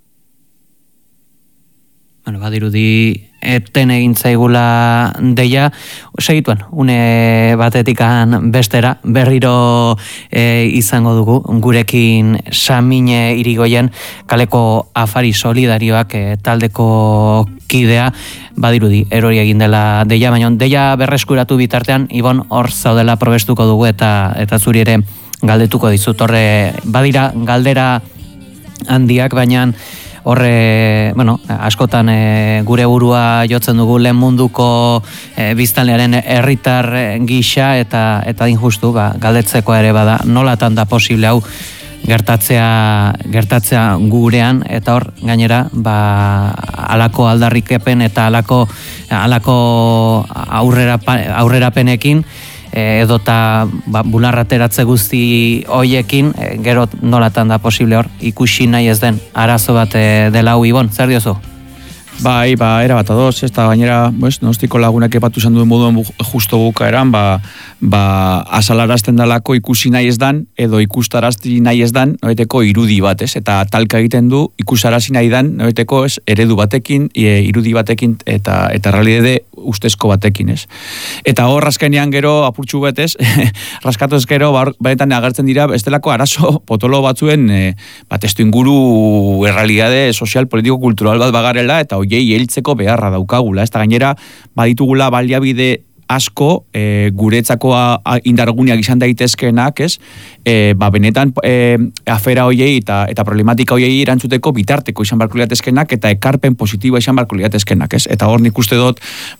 bueno, badirudi eten egin zaigula deia, segituan, une batetikan bestera, berriro e, izango dugu, gurekin Samine Irigoyen, kaleko afari solidarioak e, taldeko kidea, badirudi, erori egin dela deia, baina deia berreskuratu bitartean, Ibon, hor zaudela probestuko dugu, eta eta zuri ere galdetuko dizut, horre, badira galdera handiak, baina horre, bueno, askotan e, gure burua jotzen dugu lehen munduko e, biztanlearen herritar gisa eta eta injustu, ba, galdetzeko ere bada, nolatan da posible hau gertatzea gertatzea gurean, eta hor gainera, ba, alako aldarrikepen eta alako alako aurrera aurrerapenekin edota ba, bularrateratze guzti hoiekin, e, gero nolatan da posible hor, ikusi nahi ez den arazo bat e, dela hau, Ibon, zer diozu? Bai, ba, era bat adoz, ez da, gainera, pues, Donostiko lagunak epatu izan duen moduen bu, justo bukaeran, ba, ba, azalarazten dalako ikusi nahi ez dan, edo ikustarazti nahi ez dan, noeteko irudi bat, ez? Eta talka egiten du, ikusarazi nahi dan, noeteko, ez, eredu batekin, e, irudi batekin, eta eta realidade ustezko batekin, ez? Eta hor, azkenean gero, apurtxu bet, ez? Raskatu ez gero, ba, benetan agertzen dira, ez delako arazo potolo batzuen, e, ba, testu inguru errealidade sozial, politiko, kultural bat bagarela, eta hoiei heltzeko beharra daukagula, ez da gainera baditugula baliabide asko e, guretzako indarguneak izan daitezkeenak, ez? E, ba benetan e, afera hoiei eta eta problematika hoiei erantzuteko bitarteko izan barko liratezkenak eta ekarpen positiboa izan barko liratezkenak, ez? Eta hor nik uste dut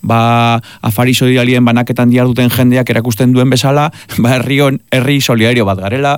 ba afari solidarien banaketan diharduten jendeak erakusten duen bezala, ba herrion herri solidario bat garela,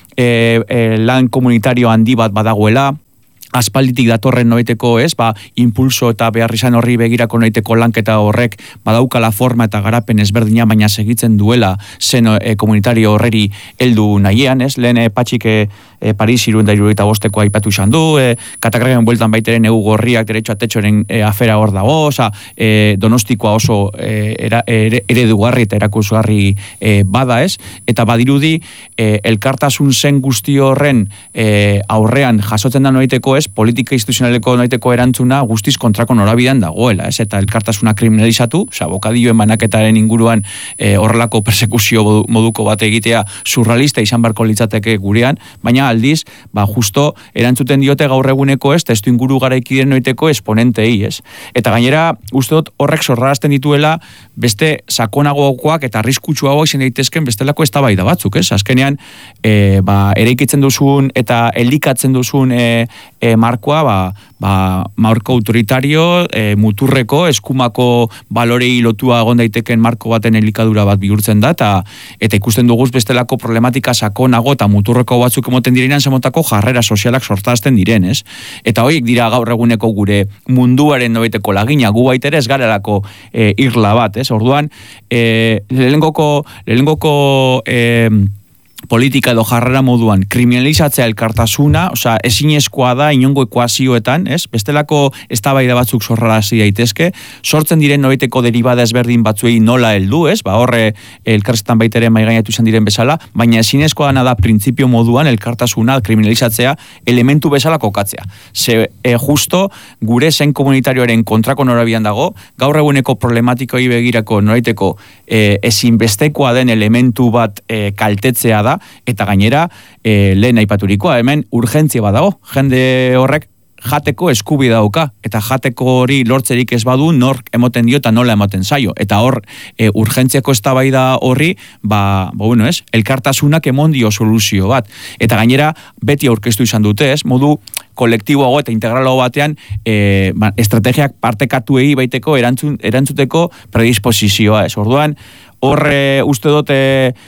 e, e, lan komunitario handi bat badagoela, aspalditik datorren noiteko, ez, ba, impulso eta behar izan horri begirako noiteko lanketa horrek badaukala forma eta garapen ezberdina, baina segitzen duela zen e, komunitario horreri heldu nahiean, ez, lehen e, patxik e, e, Paris iruen da irurogeita bosteko aipatu izan du, e, katakregen bueltan baiteren egu gorriak derecho a tetxoren e, afera hor dago, oza, e, Donostikoa oso e, era, ere, eredugarri eta erakusgarri e, bada, ez, eta badirudi e, elkartasun zen guzti horren e, aurrean jasotzen da noiteko, ez, politika instituzionaleko noiteko erantzuna guztiz kontrako norabidean dagoela, ez? Eta elkartasuna kriminalizatu, oza, bokadioen banaketaren inguruan e, horrelako persekuzio moduko bat egitea surrealista izan barko litzateke gurean, baina aldiz, ba, justo erantzuten diote gaur eguneko, ez, testu inguru garaikiden noiteko esponentei, ez? Eta gainera, uste dut horrek zorrarazten dituela beste sakonagokoak eta arriskutsuago izan daitezken bestelako eztabaida batzuk, ez? Azkenean, e, ba, eraikitzen duzun eta elikatzen duzun e, e, markoa, ba, ba, marko autoritario, e, muturreko, eskumako balorei lotua egon daiteken marko baten elikadura bat bihurtzen da, eta, eta ikusten duguz bestelako problematika sakonago eta muturreko batzuk emoten direnean zemotako jarrera sozialak sortazten diren, ez? Eta horiek dira gaur eguneko gure munduaren noiteko lagina, gu baitere ez garelako e, irla bat, ez? Orduan, e, lehengoko, lehengoko e, politika edo jarrera moduan kriminalizatzea elkartasuna, osea, ezinezkoa da inongo ekuazioetan, ez? Bestelako eztabaida batzuk sorrarazi daitezke, sortzen diren noiteko deribada ezberdin batzuei nola heldu, ez? Ba, horre elkarrizketan baita ere maigainatu izan diren bezala, baina ezinezkoa dana da printzipio moduan elkartasuna kriminalizatzea elementu bezala kokatzea. Ze e, justo gure zen komunitarioaren kontrako norabian dago, gaur eguneko problematikoi begirako noiteko e, ezinbestekoa den elementu bat e, kaltetzea da, eta gainera e, lehen aipaturikoa, hemen urgentzia badago, jende horrek jateko eskubide dauka, eta jateko hori lortzerik ez badu nork emoten dio eta nola emoten zaio, eta hor e, urgentziako eztabaida horri, ba, ba bueno, ez, elkartasunak emon dio soluzio bat, eta gainera beti aurkeztu izan dute, ez, modu kolektiboago eta integralago batean e, ba, estrategiak partekatuei baiteko erantzun, erantzuteko predisposizioa, ez, orduan horre uste dute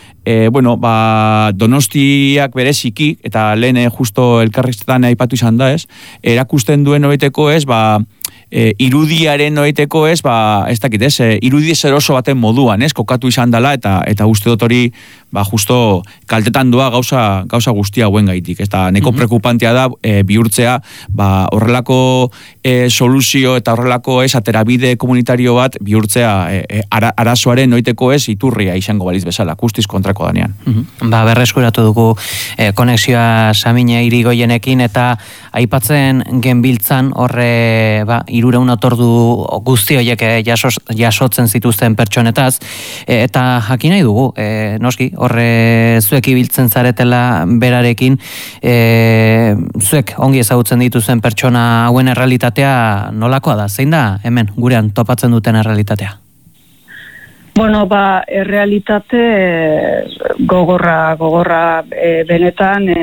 e, bueno, ba, Donostiak bereziki, eta lehen justo elkarrizketan aipatu izan da, ez, erakusten duen noiteko, ez, ba, e, irudiaren noiteko, ez, ba, ez dakit, ez, e, irudi zeroso baten moduan, ez, kokatu izan dela, eta eta uste dut hori, ba, justo kaltetan doa gauza, gauza guztia hauen gaitik, ez da, neko mm-hmm. preokupantea da, e, bihurtzea, ba, horrelako e, soluzio eta horrelako, ez, aterabide komunitario bat bihurtzea e, e, ara, arazoaren noiteko, ez, iturria izango baliz bezala, guztiz kontrako danean. Mm-hmm. Ba, berreskuratu dugu e, konexioa Samine Irigoienekin, eta aipatzen genbiltzan horre, ba, irureun otordu guzti horiek jasos, jasotzen zituzten pertsonetaz, e, eta jakin nahi dugu, e, noski, horre zuek ibiltzen zaretela berarekin, e, zuek ongi ezagutzen dituzen pertsona hauen errealitatea nolakoa da? Zein da hemen gurean topatzen duten errealitatea? Bueno, ba, errealitate gogorra, gogorra e, benetan e,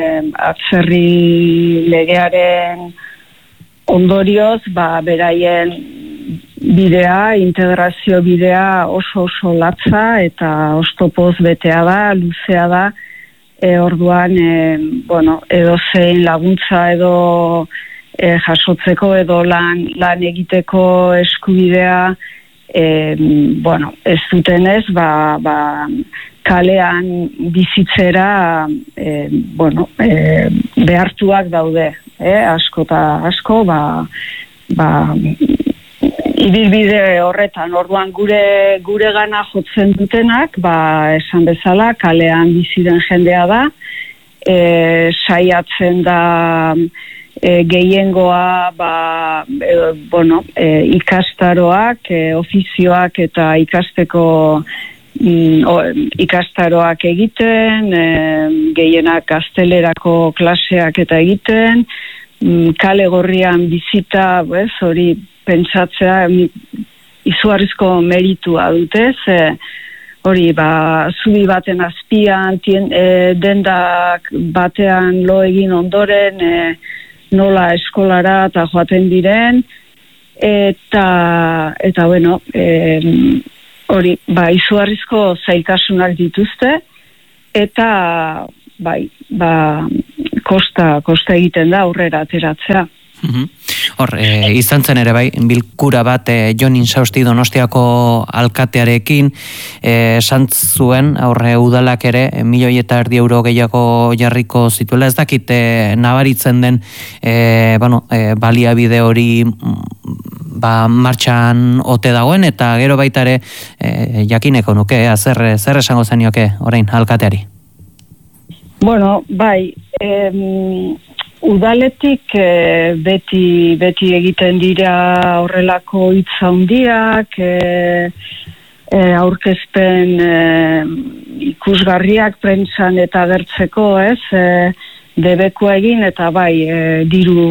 atzerri legearen ondorioz, ba, beraien bidea, integrazio bidea oso oso latza eta ostopoz betea da, luzea da, e, orduan, e, bueno, edo zein laguntza edo e, jasotzeko edo lan, lan egiteko eskubidea, e, bueno, ez dutenez, ba, ba, kalean bizitzera, e, bueno, e, behartuak daude, e, asko eta asko, ba, ba, ibilbide horretan. Orduan gure gure gana jotzen dutenak, ba, esan bezala, kalean biziren jendea da, e, saiatzen da e, gehiengoa, ba, e, bueno, e, ikastaroak, e, ofizioak eta ikasteko mm, o, ikastaroak egiten, e, gehienak gaztelerako klaseak eta egiten, mm, kale gorrian bizita, bez, hori pentsatzea izugarrizko meritua dute, ze hori, ba, zubi baten azpian, tien, e, dendak batean lo egin ondoren, e, nola eskolara eta joaten diren, eta, eta bueno, e, hori, ba, izugarrizko zailtasunak dituzte, eta, bai, ba, kosta, kosta egiten da aurrera ateratzea. Hor, e, izan zen ere bai, bilkura bat e, Jon Insausti Donostiako alkatearekin esan zuen, aurre udalak ere, e, milioi eta erdi euro gehiago jarriko zituela, ez dakit e, nabaritzen den e, bueno, e, baliabide hori ba, martxan ote dagoen, eta gero baita ere e, jakineko nuke, e, zer, zer esango zenioke orain alkateari? Bueno, bai, em, udaletik e, beti, beti egiten dira horrelako hitz handiak, e, e, aurkezpen e, ikusgarriak prentsan eta agertzeko, ez, e, debekua egin, eta bai, e, diru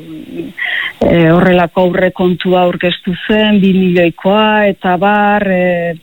e, horrelako aurrekontua aurkeztu zen, bi milioikoa, eta bar, e,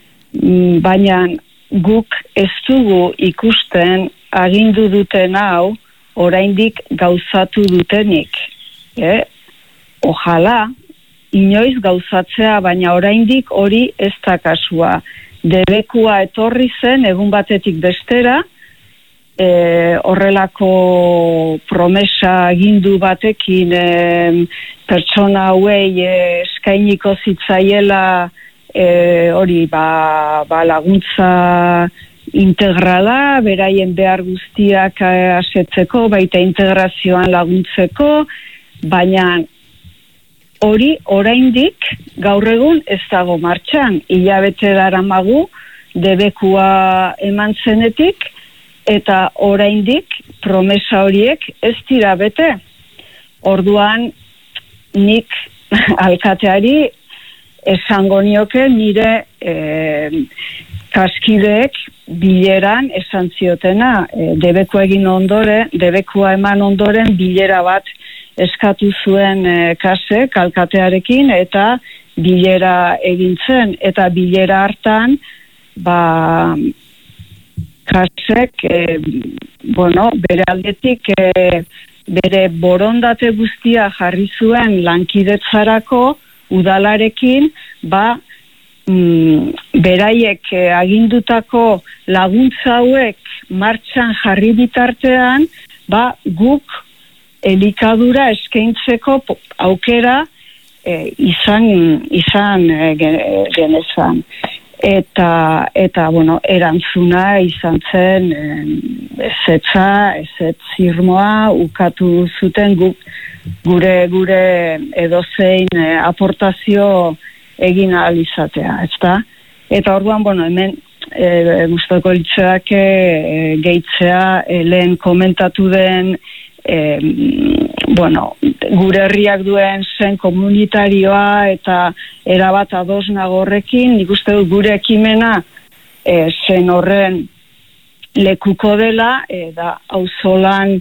baina guk ez dugu ikusten agindu duten hau, oraindik gauzatu dutenik. Eh? Ojala, inoiz gauzatzea, baina oraindik hori ez da kasua. Debekua etorri zen, egun batetik bestera, e, horrelako promesa agindu batekin e, pertsona hauei e, eskainiko zitzaiela e, hori ba, ba laguntza integrala, beraien behar guztiak asetzeko, baita integrazioan laguntzeko, baina hori oraindik gaur egun ez dago martxan. Hilabete daramagu debekua eman zenetik, eta oraindik promesa horiek ez dira bete. Orduan nik alkateari esango nioke nire eh, kaskideek bileran esan ziotena, e, debekua egin ondoren, debekua eman ondoren bilera bat eskatu zuen e, kasek alkatearekin, eta bilera egin zen, eta bilera hartan ba kasek e, bueno, bere aldetik e, bere borondate guztia jarri zuen lankidetzarako udalarekin, ba Mm, beraiek eh, agindutako laguntza hauek martxan jarri bitartean, ba guk elikadura eskaintzeko aukera eh, izan izan eh, genezan. Eta eta bueno, erantzuna izan zen eh, ezetza, ezet zirmoa ukatu zuten guk gure gure edozein eh, aportazio egin ahal izatea, ezta? Eta orduan, bueno, hemen e, gustoko litzeak e, gehitzea e, lehen komentatu den e, bueno, gure herriak duen zen komunitarioa eta erabat ados nago horrekin, nik uste dut gure ekimena e, zen horren lekuko dela, e, da auzolan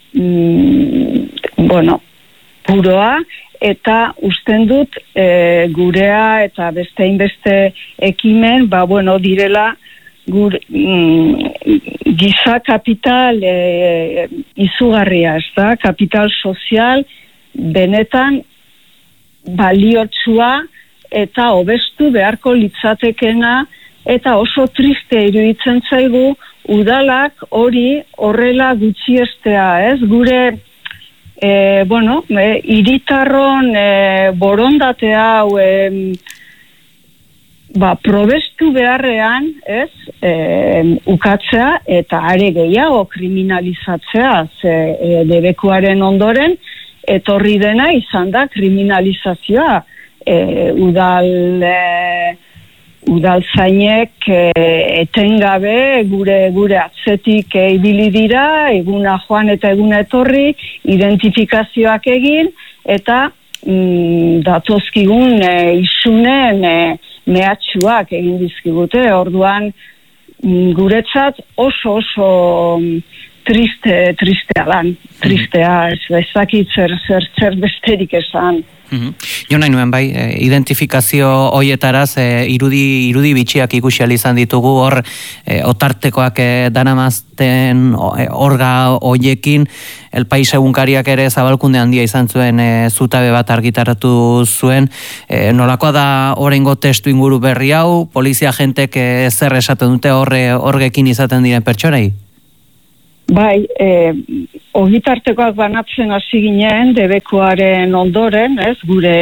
mm, bueno, puroa, eta usten dut e, gurea eta beste inbeste ekimen, ba bueno, direla gure mm, giza kapital e, izugarria, ez da, kapital sozial benetan baliotsua eta hobestu beharko litzatekena, eta oso triste iruditzen zaigu udalak hori horrela gutxiestea, ez, gure E, bueno, e, iritarron e, borondate hau e, ba, probestu beharrean, ez, e, ukatzea eta are gehiago kriminalizatzea, ze e, debekuaren ondoren etorri dena izan da kriminalizazioa. e, udal e, udaltzainek e, etengabe gure gure atzetik e, ibili dira, eguna joan eta eguna etorri, identifikazioak egin, eta mm, datozkigun e, isunen e, mehatxuak egin dizkigute, orduan mm, guretzat oso oso triste, tristea lan, tristea, ez bezakit zer, zer, zer besterik esan. Mm-hmm. Jo nahi nuen bai, e, identifikazio hoietaraz e, irudi, irudi bitxiak ikusi izan ditugu, hor e, otartekoak e, danamazten e, orga hoiekin, El Pais egunkariak ere zabalkunde handia izan zuen e, zutabe bat argitaratu zuen, e, nolakoa da oraingo testu inguru berri hau, polizia agentek e, zer esaten dute horre horgekin izaten diren pertsonei? Bai, eh, ogitartekoak banatzen hasi ginen debekuaren ondoren, ez, gure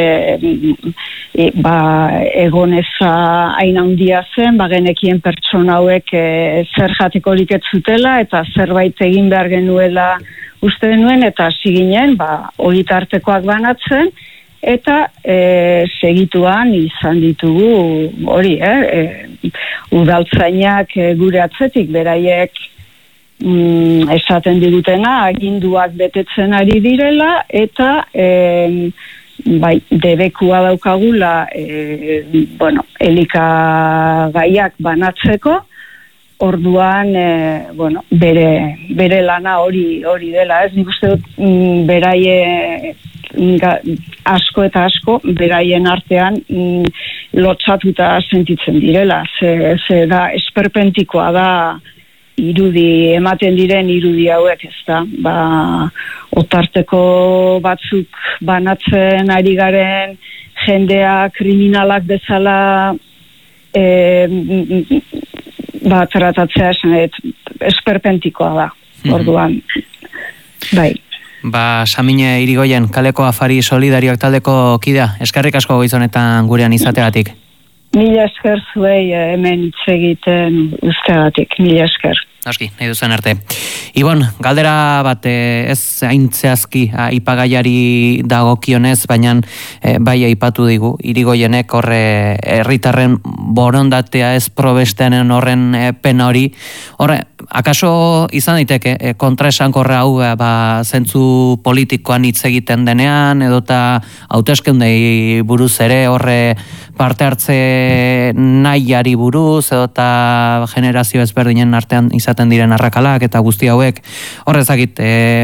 e, ba, egoneza hain handia zen, ba, genekien pertsona hauek e, zer jatekorik ez zutela, eta zerbait egin behar genuela uste denuen, eta hasi ginen, ba, ogitartekoak banatzen, eta e, segituan izan ditugu hori, eh, e, udaltzainak e, gure atzetik, beraiek Mm, esaten digutena, aginduak betetzen ari direla, eta e, bai, debekua daukagula e, bueno, elikagaiak banatzeko, orduan e, bueno, bere, bere lana hori hori dela, ez nik uste dut mm, beraie ga, asko eta asko beraien artean mm, lotsatuta sentitzen direla, ze, ze da esperpentikoa da irudi, ematen diren irudi hauek, ez da, ba, otarteko batzuk banatzen ari garen jendea kriminalak bezala e, ba, tratatzea esan, et, esperpentikoa da, orduan, bai. Ba, Samine Irigoyen, kaleko afari solidarioak taldeko kidea, eskerrik asko goizonetan gurean izateagatik. Mila esker zuei hemen hitz egiten usteagatik, mila esker. Aski, nahi duzen arte. Ibon, galdera bat ez aintzehazki aipagaiari dagokionez, baina e, bai aipatu digu, Irigoienek horre herritarren borondatea ez probestearen horren e, pena hori. Horre, akaso izan daiteke e, kontraesankorra hau ba, zentzu politikoan hitz egiten denean, edota hauteskundei buruz ere horre parte hartze nahiari buruz, edota generazio ezberdinen artean izaten diren arrakalak eta guzti hauek, horrezakit, e,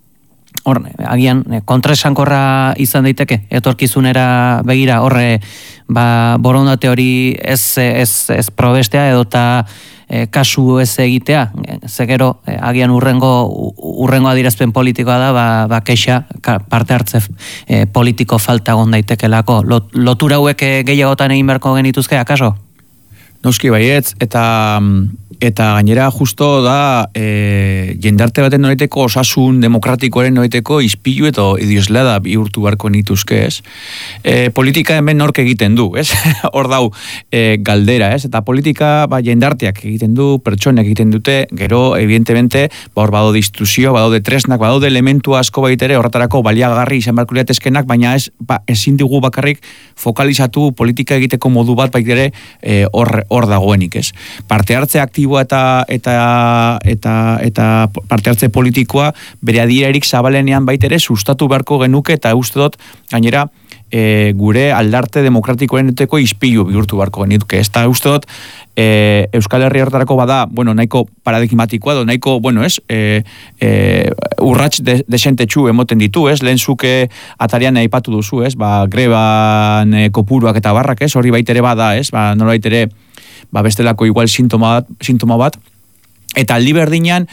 hor, agian kontraesankorra izan daiteke, etorkizunera begira, horre, ba, borondate hori ez, ez, ez probestea, edota e, kasu ez egitea, ze gero, e, agian urrengo, urrengo adirazpen politikoa da, ba, ba kexa, parte hartze e, politiko falta egon daitekelako. Lot, lotura hauek gehiagotan egin beharko genituzke, akaso? Noski baietz, eta eta gainera justo da e, jendarte baten noraiteko osasun demokratikoaren noraiteko izpilu eta idioslada bihurtu beharko nituzke, ez? E, politika hemen nork egiten du, ez? Hor dau e, galdera, ez? Eta politika ba, jendarteak egiten du, pertsonek egiten dute, gero, evidentemente, ba, hor badaude instituzio, badaude tresnak, badaude elementu asko baitere, horretarako baliagarri izan beharko liratezkenak, baina ez, ba, ezin dugu bakarrik fokalizatu politika egiteko modu bat baitere hor e, hor dagoenik, ez? Parte hartze aktiboa eta eta eta eta parte hartze politikoa bere adierarik zabalenean baitere sustatu beharko genuke, eta uste dut gainera e, gure aldarte demokratikoaren eteko izpilu bihurtu beharko genuke. Ez da uste dut e, Euskal Herri horretarako bada, bueno, nahiko paradigmatikoa do, nahiko, bueno, ez, e, e, urrats de, desentetxu emoten ditu, ez, lehen zuke atarian aipatu duzu, ez, ba, greban e, kopuruak eta barrak, ez, hori baitere bada, ez, ba, nola baitere ba bestelako igual sintoma bat, sintoma bat. Eta aldi berdinean,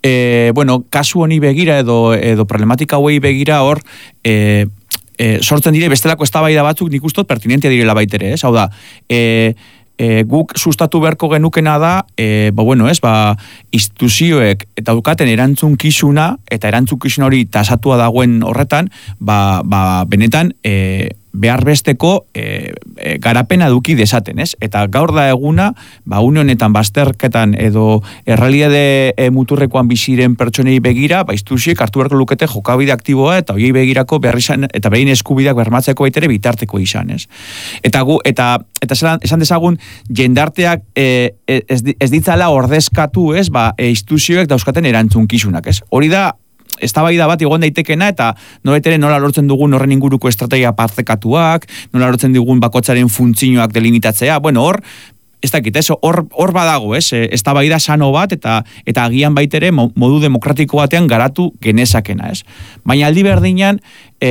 e, bueno, kasu honi begira edo edo problematika hauei begira hor e, e, sortzen dire bestelako eztabaida batzuk nik uste dut pertinentea direla baitere, ez? Hau da, e, e, guk sustatu beharko genukena da, e, ba bueno, ez, ba instituzioek eta dukaten erantzunkizuna eta erantzunkizun hori tasatua dagoen horretan, ba, ba benetan e, behar besteko e, e, garapena duki desaten, ez? Eta gaur da eguna, ba, une honetan bazterketan edo errealiade e, muturrekoan biziren pertsonei begira, ba, instituziek hartu beharko lukete jokabide aktiboa eta hoiei begirako behar izan, eta behin eskubideak bermatzeko baitere bitarteko izan, ez? Eta gu, eta, eta esan, esan dezagun, jendarteak e, ez, ez ditzala ordezkatu, ez? Ba, e, instituzioek dauzkaten erantzunkizunak, ez? Hori da, eztabaida bat igon daitekena eta noretere nola lortzen dugun horren inguruko estrategia partekatuak, nola lortzen dugun bakotzaren funtzioak delimitatzea, bueno, hor, ez dakit, ez, hor, hor badago, ez, eztabaida sano bat eta eta agian baitere modu demokratiko batean garatu genezakena, ez. Baina aldi berdinean,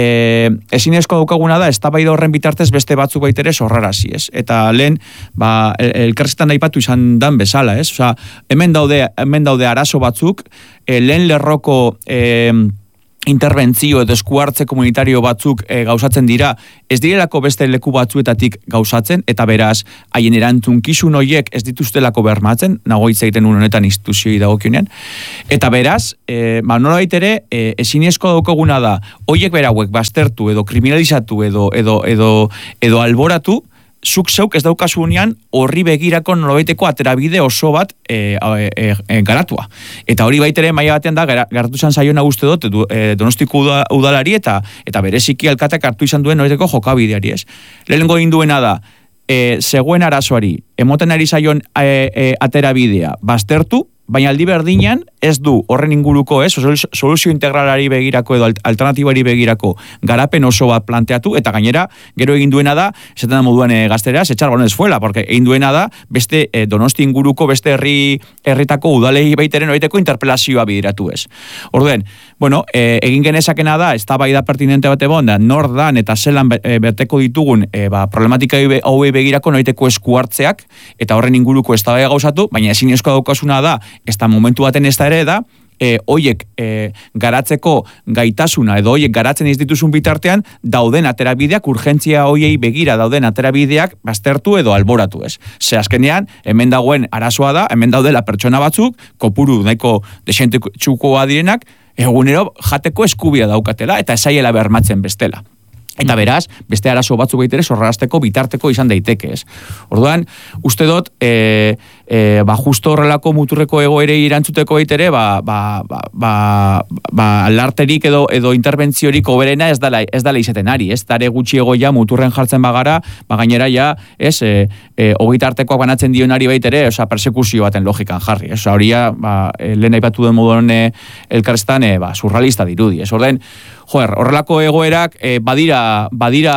e, ezinezko daukaguna da, eztabaida horren bitartez beste batzuk baitere sorrarazi, ez. Eta lehen, ba, elkarrizketan aipatu izan dan bezala, ez. Osea, hemen daude, hemen daude arazo batzuk, e, lehen lerroko e, interbentzio edo eskuartze komunitario batzuk e, gauzatzen dira, ez direlako beste leku batzuetatik gauzatzen, eta beraz, haien erantzunkizun horiek ez dituztelako bermatzen, nago hitz egiten un honetan instituzioi dagokionean, eta beraz, e, ba, nolabait ere, e, ezinezko daukaguna da, horiek berauek baztertu edo kriminalizatu edo, edo, edo, edo alboratu, zuk zeuk ez daukazu unean horri begirako nolabaiteko aterabide oso bat e, e, e, garatua. Eta hori baitere maila batean da, garatu izan zaiona uste dut, e, Donostiko udalari eta eta bereziki alkateak hartu izan duen nolabaiteko jokabideari, ez. Lehenengo egin duena da, e, zegoen arazoari, emoten ari zaion e, e, aterabidea baztertu, baina aldi berdinean ez du horren inguruko, ez, soluzio integralari begirako edo alternatibari begirako garapen oso bat planteatu, eta gainera, gero egin duena da, esaten da moduan e, gazteraz, etxar gonez fuela, porque egin duena da, beste e, Donosti inguruko, beste herri herritako udalei baiteren horieteko interpelazioa bideratu ez. Orduen, bueno, e, egin genezakena da, ez da bai da pertinente bat egon, da, nor dan eta zelan e, berteko ditugun e, ba, problematika hauei begirako horieteko esku hartzeak, eta horren inguruko ez da bai gauzatu, baina ezin esko daukasuna da, ez da momentu baten ez da ere da, e, oiek e, garatzeko gaitasuna edo oiek garatzen ez dituzun bitartean dauden aterabideak, urgentzia oiei begira dauden aterabideak baztertu edo alboratu, ez. Ze azkenean, hemen dagoen arazoa da, hemen daudela pertsona batzuk, kopuru nahiko desente txukoa direnak, egunero jateko eskubia daukatela eta esaiela bermatzen bestela. Eta beraz, beste arazo batzuk baitere sorrarazteko bitarteko izan daiteke, ez. Orduan, uste dut, e, e, ba, justo horrelako muturreko egoere irantzuteko baitere, ba, ba, ba, ba, ba, alarterik edo, edo interbentziorik oberena ez dala, ez dala izaten ari, ez. Dare gutxiego ja muturren jartzen bagara, ba, gainera ja, ez, e, e, hogeita artekoak banatzen dionari baitere, oza, persekuzio baten logikan jarri, ez. Hori ja, ba, lehen aipatu den moduan e, elkarreztan, e, ba, surrealista dirudi, ez. Orden, joer, horrelako egoerak e, badira, badira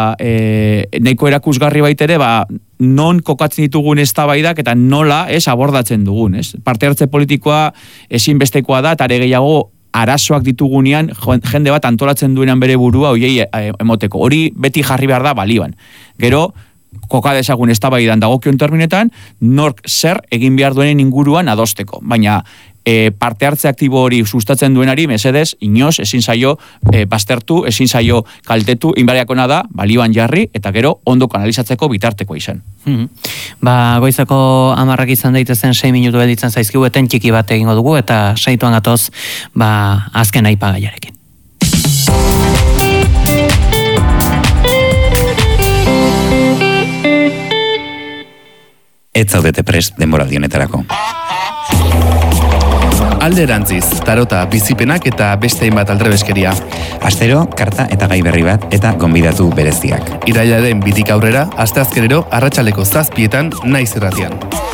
e, nahiko erakusgarri baitere, ba, non kokatzen ditugun eztabaidak eta nola ez abordatzen dugun, ez? Parte hartze politikoa ezinbestekoa da, eta are gehiago arazoak ditugunean jende bat antolatzen duenan bere burua hoiei emoteko. Hori beti jarri behar da balioan. Gero, koka dezagun eztabaidan dagokion terminetan, nork zer egin behar duenen inguruan adosteko. Baina, E, parte hartze aktibo hori sustatzen duenari, mesedez, inoz, ezin zaio e, baztertu, ezin zaio kaltetu, inbariakona da, balioan jarri, eta gero ondo kanalizatzeko bitarteko izan. Hmm. Ba, goizeko amarrak izan daitezen sei minutu editzen zaizkigu, eten txiki bat egingo dugu, eta saituan gatoz, ba, azken aipagaiarekin. Ez zaudete prest denboraldi honetarako. Alderantziz, tarota, bizipenak eta beste hainbat aldrebeskeria. Astero, karta eta gai berri bat eta gonbidatu bereziak. Irailaren bitik aurrera, asteazkenero arratsaleko zazpietan naiz irratian.